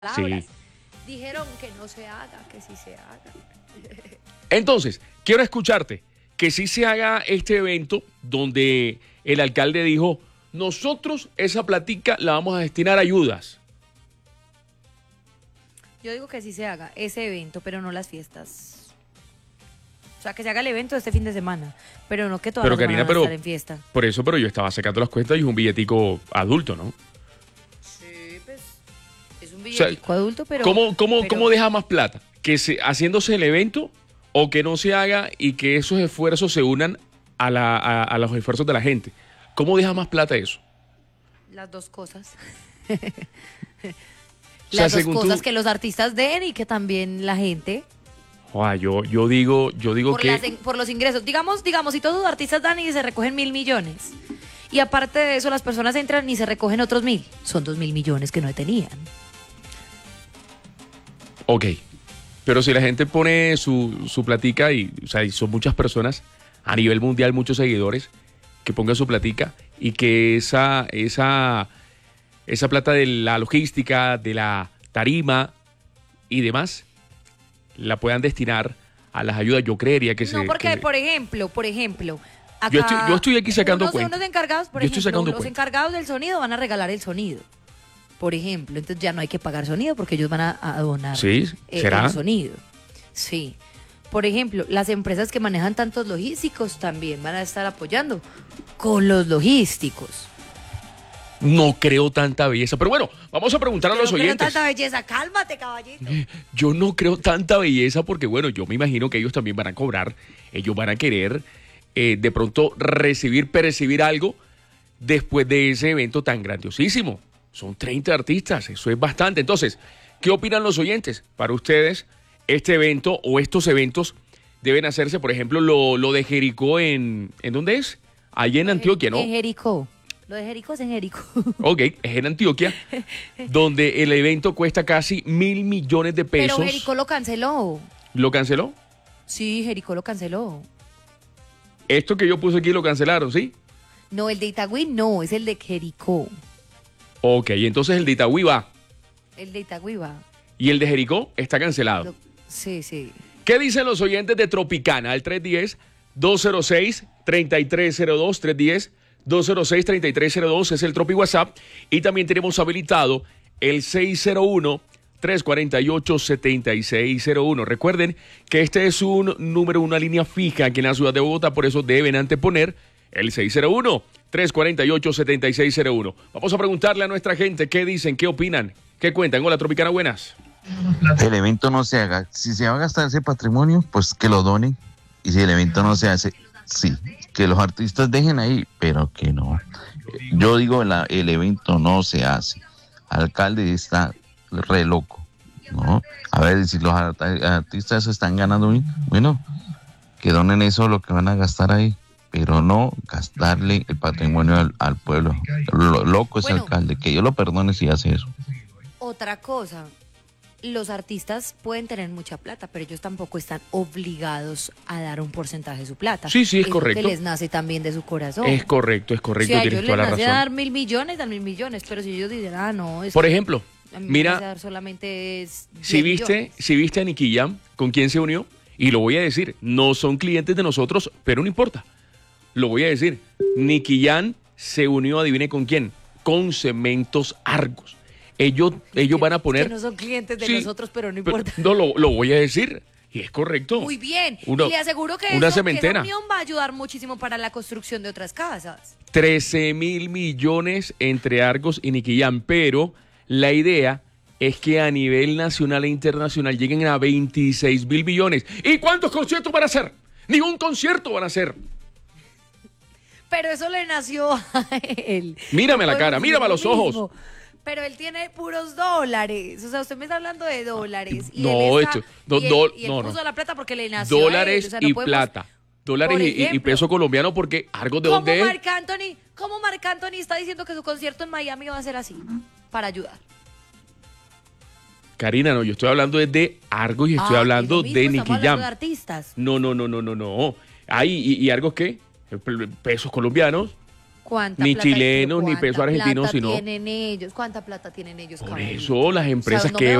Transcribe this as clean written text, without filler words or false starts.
palabras. Sí. Dijeron que no se haga, que sí se haga. Entonces, quiero escucharte, que sí se haga este evento donde el alcalde dijo, nosotros esa platica la vamos a destinar a ayudas. Yo digo que sí se haga ese evento, pero no las fiestas. O sea, que se haga el evento este fin de semana, pero no que toda la semana van a estar en fiesta. Por eso, pero yo estaba sacando las cuentas y es un billetico adulto, ¿no? Sí, pues es un billetico adulto, pero... ¿Cómo deja más plata? ¿Haciéndose el evento o que no se haga y que esos esfuerzos se unan a los esfuerzos de la gente? ¿Cómo deja más plata eso? Las dos cosas. O sea, Las dos cosas, que los artistas den y que también la gente... Yo digo por los ingresos. Digamos, si todos los artistas dan y se recogen 1.000 millones. Y aparte de eso, las personas entran y se recogen otros 1.000. Son 2.000 millones que no tenían. Ok, pero si la gente pone su platica y son muchas personas a nivel mundial, muchos seguidores que pongan su platica y que esa plata de la logística, de la tarima y demás la puedan destinar a las ayudas, yo creería que No, porque por ejemplo, acá yo estoy aquí sacando cuentas. Unos encargados, los encargados del sonido van a regalar el sonido. Por ejemplo, entonces ya no hay que pagar sonido porque ellos van a donar ¿será? el sonido. Sí. Por ejemplo, las empresas que manejan tantos logísticos también van a estar apoyando con los logísticos. No creo tanta belleza, pero bueno, vamos a preguntar a los oyentes. No creo tanta belleza, cálmate, caballito. Yo no creo tanta belleza porque, bueno, yo me imagino que ellos también van a cobrar, ellos van a querer de pronto percibir algo después de ese evento tan grandiosísimo. Son 30 artistas, eso es bastante. Entonces, ¿qué opinan los oyentes? Para ustedes, este evento o estos eventos deben hacerse, por ejemplo, lo de Jericó ¿en dónde es? Allí en Antioquia, ¿no? En Jericó. Lo de Jericó es en Jericó. Ok, es en Antioquia, donde el evento cuesta casi 1.000 millones de pesos. Pero Jericó lo canceló. ¿Lo canceló? Sí, Jericó lo canceló. Esto que yo puse aquí lo cancelaron, ¿sí? No, el de Itagüí no, es el de Jericó. Ok, entonces el de Itagüí va. El de Itagüí va. ¿Y el de Jericó está cancelado? Sí, sí. ¿Qué dicen los oyentes de Tropicana? Al 310-206-3302, 310-206-3302 es el Tropi WhatsApp. Y también tenemos habilitado el 601-348-7601. Recuerden que este es un número, una línea fija aquí en la ciudad de Bogotá, por eso deben anteponer el 601-348-7601. Vamos a preguntarle a nuestra gente qué dicen, qué opinan, qué cuentan. Hola, Tropicana, buenas. El evento no se haga. Si se va a gastar ese patrimonio, pues que lo donen. Y si el evento no se hace, sí, que los artistas dejen ahí, pero que no. Yo digo, el evento no se hace. Alcalde está re loco, ¿no? A ver, si los artistas están ganando bien, bueno, que donen eso lo que van a gastar ahí, pero no gastarle el patrimonio al pueblo. Loco es el alcalde, que yo lo perdone si hace eso. Otra cosa, los artistas pueden tener mucha plata, pero ellos tampoco están obligados a dar un porcentaje de su plata. Sí, es correcto. Que les nace también de su corazón. Es correcto, Si a ellos les nace dar 1.000 millones, dan 1.000 millones, pero si ellos dicen, no, es por ejemplo, a mí mira, me nace dar solamente es si viste a Nicky Jam, ¿con quién se unió? Y lo voy a decir, no son clientes de nosotros, pero no importa. Lo voy a decir, Nicky Jam se unió, adivine con quién, con Cementos Argos. Ellos van a poner... Que no son clientes de nosotros, pero no importa. No, lo voy a decir, y es correcto. Muy bien, y le aseguro que una esa cementera. unión va a ayudar muchísimo para la construcción de otras casas. 13.000 millones entre Argos y Nicky Jam, pero la idea es que a nivel nacional e internacional lleguen a 26.000 millones. ¿Y cuántos conciertos van a hacer? Ningún concierto van a hacer. Pero eso le nació a él. Mírame la cara, mírame a los ojos. Pero él tiene puros dólares. O sea, usted me está hablando de dólares. Y no, él puso la plata porque le nació dólares a él. O sea, no y podemos... plata. Dólares y peso colombiano, porque Argos de dónde es. ¿Cómo Marc Anthony está diciendo que su concierto en Miami va a ser así? Para ayudar. Karina, no, yo estoy hablando de Argos y estoy hablando de Nicky Jam. De artistas. No. ¿Y Argos qué? Pesos colombianos. ¿Cuánta ni plata- chilenos, ni cuánta peso argentino, plata sino tienen ellos? ¿Cuánta plata tienen ellos? por Camilo? eso las empresas no que me